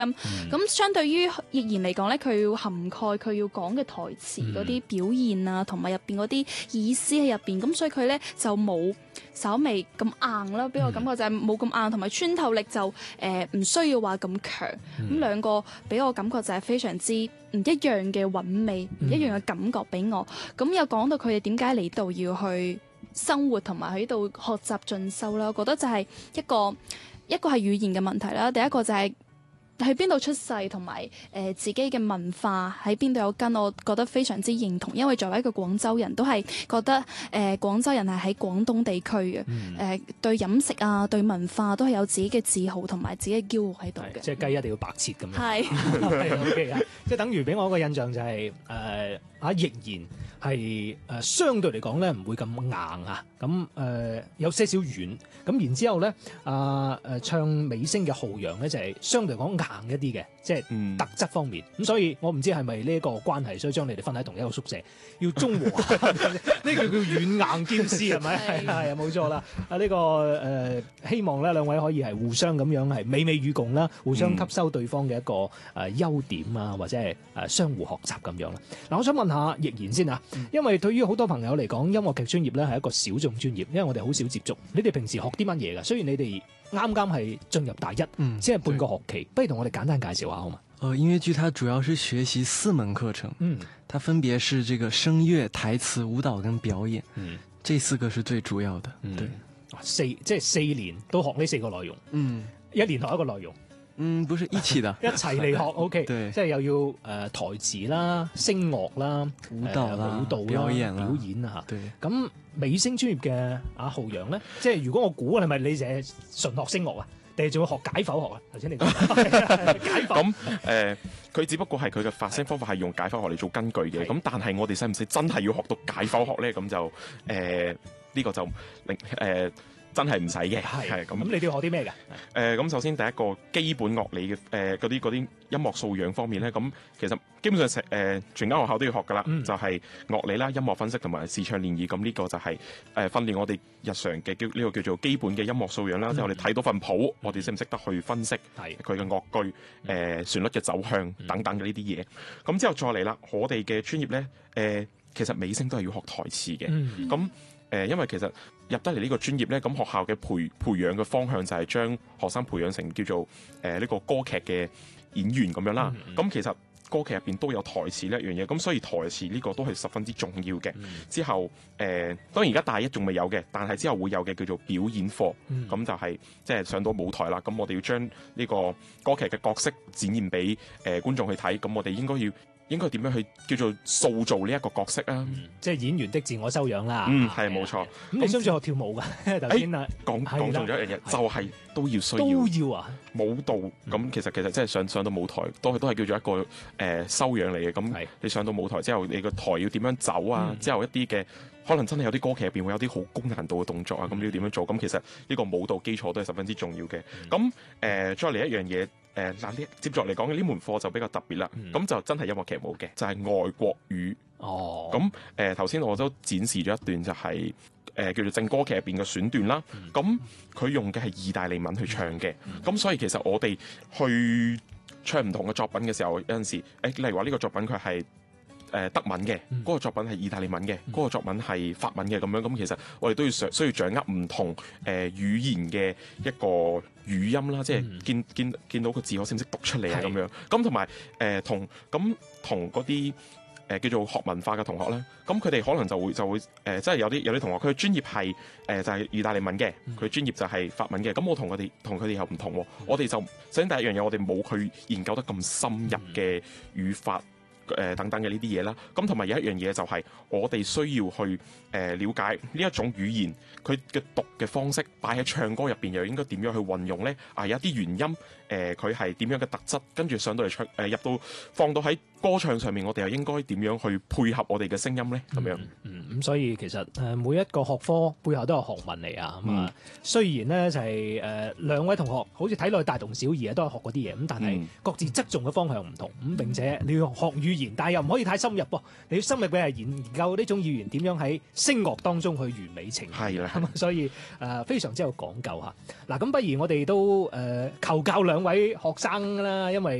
咁相對於易言嚟講咧，佢要涵蓋佢要講嘅台詞嗰啲表現啊，同埋入邊嗰啲意思喺入邊，咁所以佢咧就冇稍微咁硬啦，俾我感覺就係冇咁硬，同埋穿透力就唔需要話咁強。咁兩個俾我感覺就係非常之唔一樣嘅韻味，唔一樣嘅感覺俾我。咁又講到佢哋點解嚟度要去生活同埋喺度學習進修啦，我覺得就係一個係語言嘅問題啦，第一個就係喺邊度出世，同埋自己嘅文化喺邊度有根，我覺得非常之認同。因為作為一個廣州人，都係覺得廣州人係喺廣東地區嘅，對飲食啊、對文化都係有自己嘅自豪同埋自己嘅驕傲喺度嘅。 即係雞一定要白切咁樣。 係 OK 啊，即係等於俾我一個印象就係易言係相對嚟講咧唔會咁硬啊，咁有些少軟。咁然之後咧唱美聲嘅浩洋咧就係相對嚟講硬一啲嘅，即係特質方面。咁所以我唔知係咪呢一個關係，所以將你哋分喺同一個宿舍，要中和。呢個叫軟硬兼施係咪？係冇錯啦。呢個希望咧兩位可以係互相咁樣係美美與共啦，互相吸收對方嘅一個優點啊，或者係相互學習咁樣啦。嗱，我想問下易言先啊，因為對於好多朋友嚟講，音樂劇專業咧係一個小眾專業，因為我哋好少接觸。你哋平時學啲乜嘢㗎？雖然你哋啱啱係進入大一，先係半個學期，不如同我哋簡單介紹下好嘛？ 音樂劇它主要是學習4門課程，它分別是這個聲樂、台詞、舞蹈跟表演，這4個是最主要的。對， 即係4年都學呢4個內容，一年學一個內容。 不是一起的， 一齊嚟學 OK， 對， 即係又要台詞啦、聲樂啦、 舞蹈啦、表演啊。 對， 咁美聲專業嘅浩洋咧，即係如果我估係咪你淨係純學聲樂啊，定係仲要學解剖學啊？頭先你講解剖咁佢只不過係佢嘅發聲方法係用解剖學嚟做根據嘅，咁但係我哋使唔使真係要學到解剖學咧？咁就呢個就真係唔使嘅，係咁。咁你哋要學啲咩㗎？ 咁首先第一個基本樂理嘅嗰啲音樂素養方面咧，咁其實基本上全間學校都要學㗎啦，就係樂理啦、音樂分析同埋視唱練耳。咁呢個就係訓練我哋日常嘅呢個叫做基本嘅音樂素養啦。即係我哋睇到份譜，我哋識唔識得去分析佢嘅樂句、旋律嘅走向等等嘅呢啲嘢。咁之後再嚟啦，我哋嘅專業咧，其實美聲都係要學台詞嘅。咁因為其實入得嚟呢個專業咧，咁學校嘅培養嘅方向就係將學生培養成叫做呢個歌劇嘅演員咁樣啦。咁其實歌劇入邊都有台詞呢一樣嘢，咁所以台詞呢個都係十分之重要嘅。之後當然而家大一仲未有嘅，但係之後會有嘅叫做表演課，咁就係即係上到舞台啦。咁我哋要將呢個歌劇嘅角色展現俾觀眾去睇，咁我哋應該點樣去叫做塑造呢一個角色啊？ 即係演員的自我修養啦。 係冇錯。咁你需唔需要學跳舞㗎？頭先講中咗一樣嘢，就係都要需要。 都要啊！ 舞蹈咁其實即係上到舞台都係叫做一個修養嚟嘅。咁你上到舞台之後，你個台要點樣走啊？之後一啲嘅可能真係有啲歌劇入邊會有啲好高難度嘅動作啊。咁你要點樣做？咁其實呢個舞蹈基礎都係十分之重要嘅。咁再嚟一樣嘢。接續嚟講嘅呢門課就比較特別啦，咁就真係音樂劇舞嘅，就係外國語。咁頭先我都展示咗一段，就係叫做正歌劇入邊嘅選段啦。咁佢用嘅係意大利文去唱嘅，咁所以其實我哋去唱唔同嘅作品嘅時候，有陣時例如話呢個作品佢係德文嘅，嗰個作品係意大利文嘅，嗰個作品係法文嘅咁樣。咁其實我哋都要需要掌握唔同語言嘅一個語音啦，即係見到個字我識唔識讀出嚟啊咁樣。咁同埋同嗰啲叫做學文化嘅同學咧，咁佢哋可能就會即係有啲同學佢專業係就係意大利文嘅，佢專業就係法文嘅。咁我同佢哋又唔同喎。我哋就首先第一樣嘢，我哋冇去研究得咁深入嘅語法。等等嘅呢啲嘢啦，咁同埋有一樣嘢就係我哋需要去了解呢一種語言佢嘅讀嘅方式擺喺唱歌入邊又應該點樣去運用呢？有一啲原音佢係點樣嘅特質，跟住上到嚟唱入到放到喺歌唱上面我哋又應該點樣去配合我哋嘅聲音咧？咁樣咁所以其實每一個學科背後都有學問嚟啊。咁啊，雖然咧就係兩位同學好似睇落去大同小異啊，都係學嗰啲嘢，咁但係各自側重嘅方向唔同。咁並且你要學語言，但係又唔可以太深入噃。你要深入嘅係研究呢種語言點樣喺聲樂當中去完美呈現。係啦，所以非常之有講究嚇。嗱，咁不如我哋都求教兩位學生啦，因為